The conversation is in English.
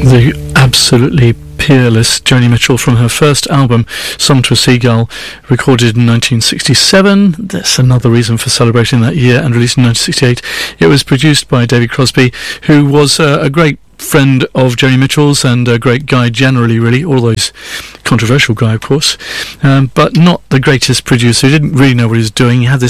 The absolutely peerless Joni Mitchell from her first album, Song to a Seagull, recorded in 1967. That's another reason for celebrating that year, and released in 1968. It was produced by David Crosby, who was a great friend of Joni Mitchell's and a great guy generally, really, although he's a controversial guy, of course, but not the greatest producer. He didn't really know what he was doing. He had this